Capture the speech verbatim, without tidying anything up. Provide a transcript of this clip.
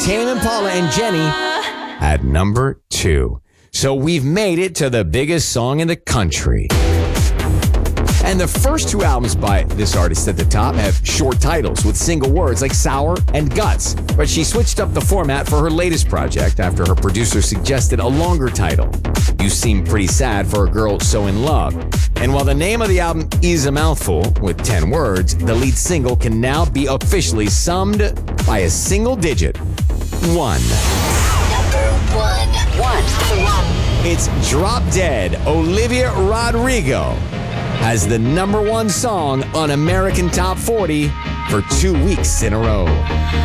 Tame Impala and Jenny at number two. So we've made it to the biggest song in the country. And the first two albums by this artist at the top have short titles with single words like Sour and Guts. But she switched up the format for her latest project after her producer suggested a longer title, You Seem Pretty Sad for a Girl So In Love. And while the name of the album is a mouthful with ten words, the lead single can now be officially summed by a single digit. One. Number one. One. It's Drop Dead, Olivia Rodrigo, as the number one song on American Top forty for two weeks in a row.